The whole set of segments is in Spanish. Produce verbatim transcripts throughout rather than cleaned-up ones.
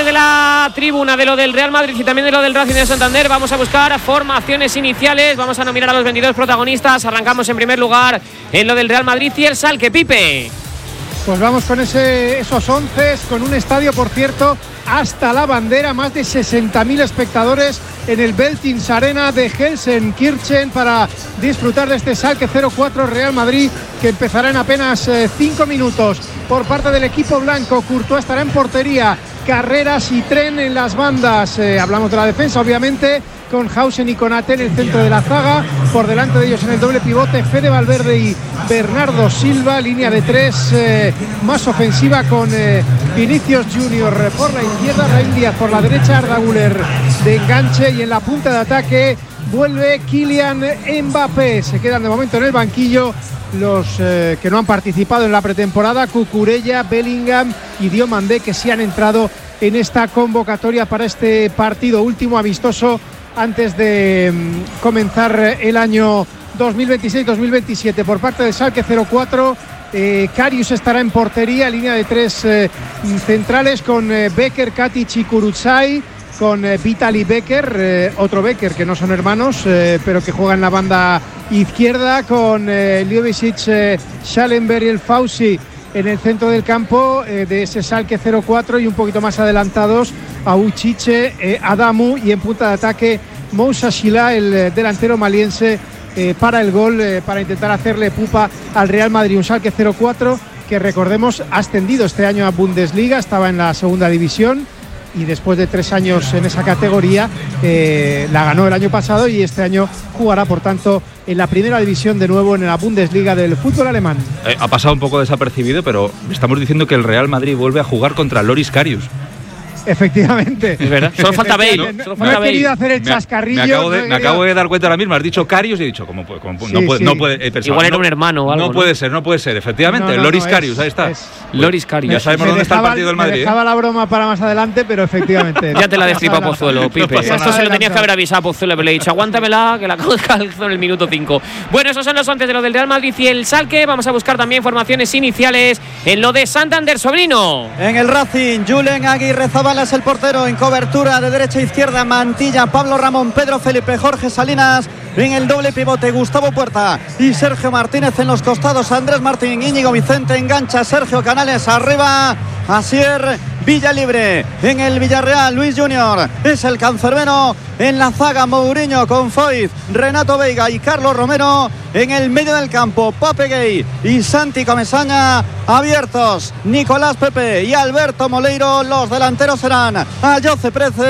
desde la tribuna de lo del Real Madrid y también de lo del Racing de Santander. Vamos a buscar formaciones iniciales, vamos a nominar a los veintidós protagonistas. Arrancamos en primer lugar en lo del Real Madrid y el Schalke. Pipe. Pues vamos con ese, esos once, con un estadio, por cierto, hasta la bandera, más de sesenta mil espectadores en el Veltins Arena de Gelsenkirchen para disfrutar de este Schalke cero cuatro Real Madrid, que empezará en apenas cinco minutos. Por parte del equipo blanco, Courtois estará en portería, Carreras y Tren en las bandas. Eh, hablamos de la defensa, obviamente, con Hausen y Konate en el centro de la zaga. Por delante de ellos en el doble pivote, Fede Valverde y Bernardo Silva. Línea de tres eh, más ofensiva con eh, Vinicius Junior por la izquierda, Raúl Díaz por la derecha, Arda Güler de enganche, y en la punta de ataque vuelve Kylian Mbappé. Se quedan de momento en el banquillo los eh, que no han participado en la pretemporada: Cucurella, Bellingham y Diomandé, que sí han entrado en esta convocatoria para este partido último amistoso antes de mm, comenzar el año dos mil veintiséis dos mil veintisiete. Por parte de Schalke cero cuatro, eh, Karius estará en portería, línea de tres eh, centrales con eh, Becker, Katic y Kurucay, con eh, Vitali Becker, eh, otro Becker que no son hermanos, eh, pero que juega en la banda izquierda, con eh, Ljubicic, eh, Schallenberg y el Fauci en el centro del campo eh, de ese Schalke cero cuatro, y un poquito más adelantados a Uchiche, eh, Adamu, y en punta de ataque Moussa Shila, el eh, delantero maliense, eh, para el gol, eh, para intentar hacerle pupa al Real Madrid. Un Schalke cero cuatro que, recordemos, ha ascendido este año a Bundesliga, estaba en la segunda división y después de tres años en esa categoría eh, la ganó el año pasado, y este año jugará, por tanto, en la primera división de nuevo en la Bundesliga del fútbol alemán. Eh, ha pasado un poco desapercibido, pero estamos diciendo que el Real Madrid vuelve a jugar contra Loris Karius. Efectivamente. Es verdad. Solo falta Bale. No, Solo no falta he querido Bale. hacer el Me, chascarrillo. me, acabo de, no me acabo de dar cuenta ahora mismo. Has dicho Karius y he dicho, ¿cómo puede? Cómo, Sí, no puede, sí. no puede he pensado, Igual era no, un hermano o algo, no ¿no? puede ser, no puede ser. Efectivamente, No, no, Loris no, Karius, es, ahí está. es, Loris Karius. Ya sabemos Me dónde está el dejaba- partido del Me Madrid. dejaba ¿eh? la broma para más adelante, pero efectivamente. Ya te la destripa Pozuelo, Pipe. No pasa Esto nada. se lo tenías que haber avisado a Pozuelo, pero le he dicho, aguántamela, que la calzo en el minuto cinco. Bueno, esos son los once de lo del Real Madrid y el Schalke. Vamos a buscar también formaciones iniciales en lo de Santander, Sobrino. En el Racing, Julen Aguirre Zabala es el portero. En cobertura de derecha a izquierda, Mantilla, Pablo Ramón, Pedro Felipe, Jorge Salinas. En el doble pivote, Gustavo Puerta y Sergio Martínez. En los costados, Andrés Martín, Íñigo Vicente, engancha Sergio Canales, arriba Asier Villalibre. En el Villarreal, Luis Junior es el cancerbero. En la zaga, Mourinho con Foyt, Renato Veiga y Carlos Romero. En el medio del campo, Pape Gay y Santi Comesaña abiertos. Nicolás Pepe y Alberto Moleiro. Los delanteros serán Ayoce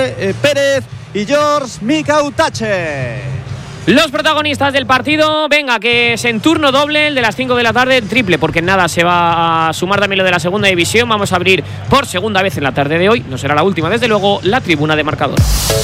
Pérez y George Mikautache. Los protagonistas del partido, venga, que es en turno doble, el de las cinco de la tarde, triple, porque en nada se va a sumar también lo de la segunda división. Vamos a abrir por segunda vez en la tarde de hoy, no será la última desde luego, la tribuna de marcador.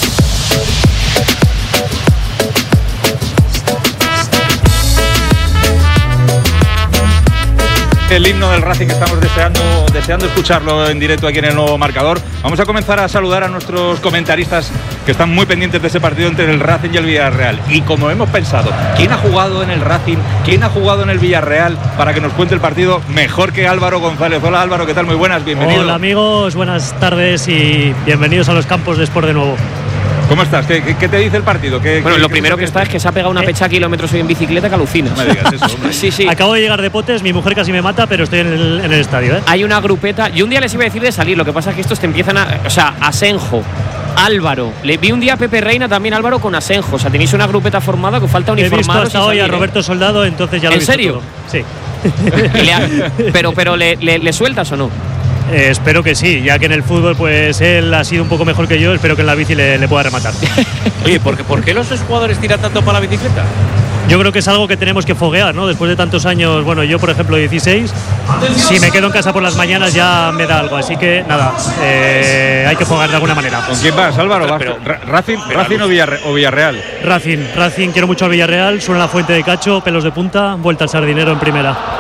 El himno del Racing, que estamos deseando, deseando escucharlo en directo aquí en el nuevo marcador. Vamos a comenzar a saludar a nuestros comentaristas que están muy pendientes de ese partido entre el Racing y el Villarreal. Y como hemos pensado, ¿quién ha jugado en el Racing? ¿Quién ha jugado en el Villarreal? Para que nos cuente el partido mejor que Álvaro González. Hola Álvaro, ¿qué tal? Muy buenas, bienvenido. Hola amigos, buenas tardes y bienvenidos a los campos de Sport de nuevo. ¿Cómo estás? ¿Qué, qué, qué te dice el partido? ¿Qué, Bueno, qué, lo qué primero que está es que se ha pegado una Eh. pecha a kilómetros hoy en bicicleta que alucinas. No me digas eso, hombre. Sí, sí. Acabo de llegar de Potes, mi mujer casi me mata, pero estoy en el, en el estadio, ¿eh? Hay una grupeta. Yo un día les iba a decir de salir, lo que pasa es que estos te empiezan a. O sea, Asenjo, Álvaro. Le vi un día a Pepe Reina, también Álvaro con Asenjo. O sea, tenéis una grupeta formada que falta He visto uniformados. hasta y hoy a salir, ¿eh? Roberto Soldado, entonces ya lo he ¿En visto serio? todo. Sí. Y le ha- pero pero le, le- le sueltas o no? Eh, espero que sí, ya que en el fútbol pues él ha sido un poco mejor que yo, espero que en la bici le, le pueda rematar. Oye, ¿por qué, ¿por qué los jugadores tiran tanto para la bicicleta? Yo creo que es algo que tenemos que foguear, ¿no? Después de tantos años, bueno, yo por ejemplo dieciséis, si me quedo en casa por las mañanas ya me da algo, así que nada, eh, hay que foguear de alguna manera. ¿Con quién vas, Álvaro? ¿Vas Pero- Ra- ¿Racing, pero- Racing o, Villarre- o Villarreal? Racing, Racing, quiero mucho al Villarreal, suena la fuente de Cacho, pelos de punta, vuelta al Sardinero en primera.